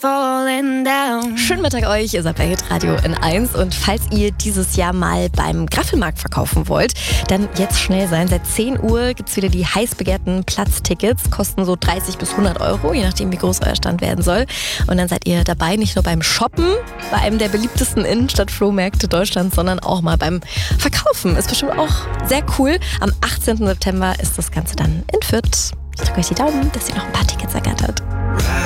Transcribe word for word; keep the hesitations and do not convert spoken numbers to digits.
falling down. Schönen Mittag euch, ihr seid bei Hitradio in eins und falls ihr dieses Jahr mal beim Graffelmarkt verkaufen wollt, dann jetzt schnell sein. Seit zehn Uhr gibt es wieder die heiß begehrten Platztickets, kosten so dreißig bis hundert Euro, je nachdem wie groß euer Stand werden soll. Und dann seid ihr dabei, nicht nur beim Shoppen, bei einem der beliebtesten Innenstadt-Flohmärkte Deutschlands, sondern auch mal beim Verkaufen. Ist bestimmt auch sehr cool. Am achtzehnten September ist das Ganze dann in Fürth. Ich drücke euch die Daumen, dass ihr noch ein paar Tickets ergattert.